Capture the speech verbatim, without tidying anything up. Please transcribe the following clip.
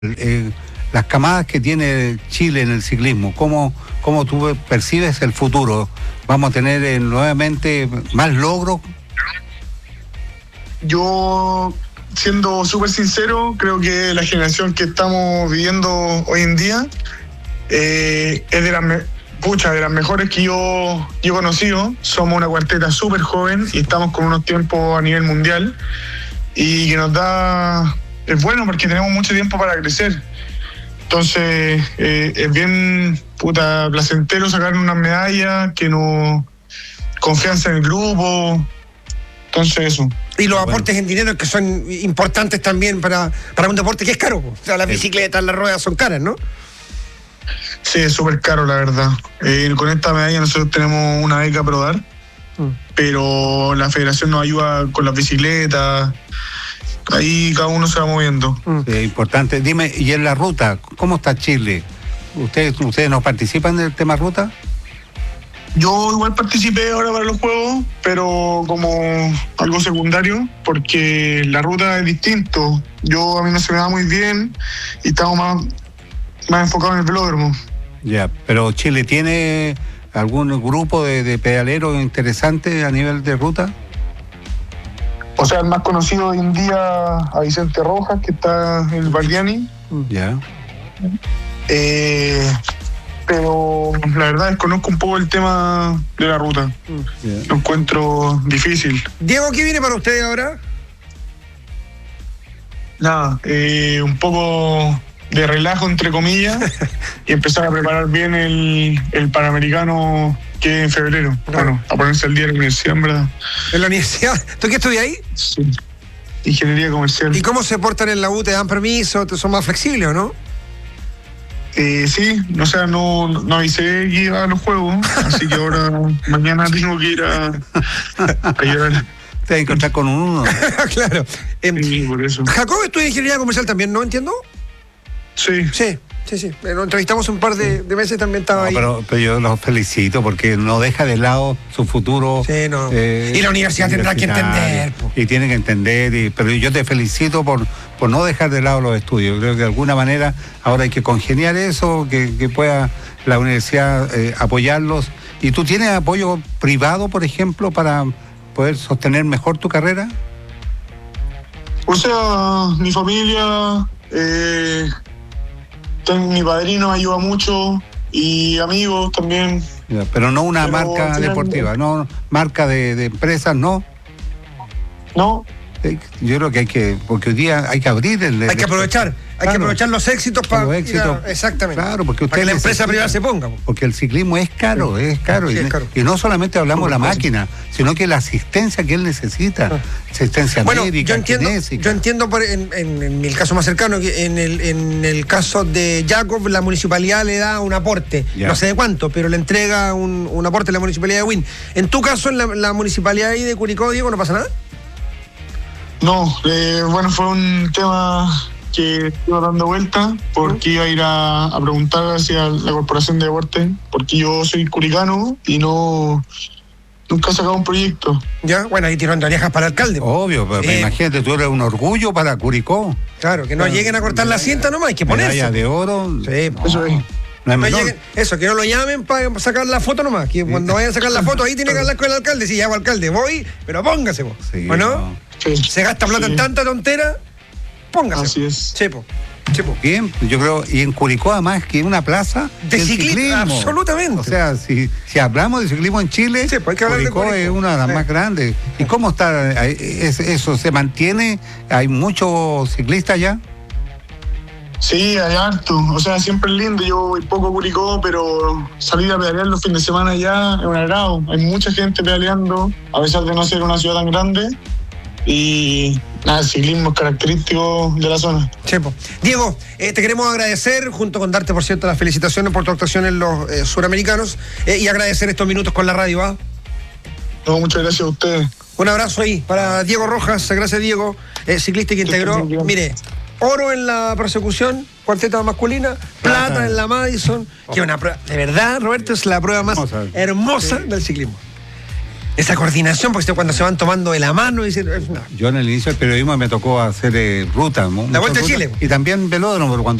eh, las camadas que tiene Chile en el ciclismo, ¿cómo, cómo tú percibes el futuro? ¿Vamos a tener eh, nuevamente más logros? Yo, siendo súper sincero, creo que la generación que estamos viviendo hoy en día eh, es de las, me- pucha, de las mejores que yo, yo he conocido. Somos una cuarteta súper joven y estamos con unos tiempos a nivel mundial y que nos da... Es bueno porque tenemos mucho tiempo para crecer. Entonces, eh, es bien puta placentero sacar unas medallas, que nos confianza en el grupo. Entonces, eso. Y los Bueno. aportes en dinero que son importantes también para, para un deporte que es caro. O sea, las Sí. bicicletas, las ruedas son caras, ¿no? Sí, es súper caro, la verdad. Eh, con esta medalla nosotros tenemos una beca ProDar, Mm. pero la federación nos ayuda con las bicicletas. Ahí cada uno se va moviendo. Sí, importante. Dime, ¿y en la ruta? ¿Cómo está Chile? ¿Ustedes, ustedes no participan del tema ruta? Yo igual participé ahora para los juegos, pero como algo secundario, porque la ruta es distinto. Yo a mí no se me da muy bien y estamos más, más enfocados en el velódromo. Ya, pero Chile tiene algún grupo de, de pedaleros interesantes a nivel de ruta. O sea, el más conocido hoy en día a Vicente Rojas, que está en el Bardiani. Ya. Eh, pero la verdad desconozco un poco el tema de la ruta. Ya. Lo encuentro difícil. Diego, ¿qué viene para ustedes ahora? Nada, eh, un poco de relajo, entre comillas, y empezar a preparar bien el, el Panamericano que es en febrero. Bueno, a ponerse al día de la universidad, en verdad. En la universidad. ¿Tú qué estudias ahí? Sí. Ingeniería comercial. ¿Y cómo se portan en la U? ¿Te dan permiso? ¿Te son más flexibles o no? Eh, sí, o sea, no, no avisé que iba a los juegos, así que ahora, mañana tengo que ir a, a llevar. Te vas a encontrar con un uno. Claro. Em, Sí, por eso. Jacob estudia ingeniería comercial también, ¿no? ¿Entiendo? Sí. Sí, sí, sí. Eh, Lo entrevistamos un par de, de meses, también estaba No, ahí. pero, pero yo los felicito porque no deja de lado su futuro. Sí, no. eh, Y la universidad tendrá que universitario. entender, po. Y tiene que entender. Y, pero yo te felicito por, por no dejar de lado los estudios. Creo que de alguna manera ahora hay que congeniar eso, que, que pueda la universidad eh, apoyarlos. ¿Y tú tienes apoyo privado, por ejemplo, para poder sostener mejor tu carrera? O sea, mi familia, eh, ten- mi padrino ayuda mucho y amigos también. Ya, pero no una Pero marca finalmente- deportiva, no marca de, de empresas, no. ¿No? Eh, Yo creo que hay que, porque hoy día hay que abrir el... Hay que aprovechar, hay Claro. que aprovechar los éxitos para... Los éxitos. Exactamente. Claro, porque para que ustedes la empresa necesitan- privada se ponga. po. Porque el ciclismo es caro, es caro. Sí, y, es caro. y no solamente hablamos de la máquina, sino que la asistencia que él necesita, asistencia Bueno, médica, yo entiendo, kinésica. yo entiendo por, en, en- en el caso más cercano, que en el, en el caso de Jacob, la municipalidad le da un aporte, Ya. no sé de cuánto, pero le entrega un, un aporte a la municipalidad de Win. En tu caso, en la, la municipalidad ahí de Curicó, Diego, ¿no pasa nada? No, eh, bueno, fue un tema que iba dando vuelta porque iba a ir a, a preguntar hacia la Corporación de Deportes, porque yo soy curicano y no nunca he sacado un proyecto. Ya, bueno, ahí tiró de orejas para el alcalde. po. Obvio, pero Eh, imagínate, tú eres un orgullo para Curicó. Claro, que no lleguen a cortar la cinta nomás, hay que Medalla ponerse. de oro. Sí, no, eso es. no es No menor. lleguen- eso, que no lo llamen para sacar la foto nomás. Que cuando vayan a sacar la foto, ahí tiene que hablar con el alcalde. Si llamo alcalde, voy, pero póngase, vos. Sí, ¿O no? no. Sí. Se gasta plata Sí. en tanta tontera, póngase. Así es. Sí, po. Sí, po. Bien, yo creo, y en Curicó además que una plaza De del ciclismo, absolutamente. O sea, si, si hablamos de ciclismo en Chile, Sí, pues hay que hablar de Curicó Curicó. es una de las Sí. más grandes. ¿Y cómo está eh, es- eso? ¿Se mantiene? ¿Hay muchos ciclistas ya? Sí, hay harto. O sea, siempre es lindo. Yo voy poco a Curicó, pero salir a pedalear los fines de semana ya es un agrado. Hay mucha gente pedaleando, a pesar de no ser una ciudad tan grande. Y nada, el ciclismo es característico de la zona. Sí, po. Diego, eh, te queremos agradecer, junto con darte, por cierto, las felicitaciones por tu actuación en los eh, suramericanos eh, y agradecer estos minutos con la radio. ¿ah? No, muchas gracias a ustedes. Un abrazo ahí para Diego Rojas, gracias Diego, eh, ciclista que integró, muy bien. mire, oro en la persecución, cuarteta masculina, plata, Plata. en la Madison, que es una prueba, de verdad, Roberto, es la prueba más Hermosa. hermosa del ciclismo. esa coordinación, porque cuando se van tomando de la mano y dicen, no. Yo en el inicio del periodismo me tocó hacer eh, ruta. La Vuelta a Chile. Y también velódromo, pero cuando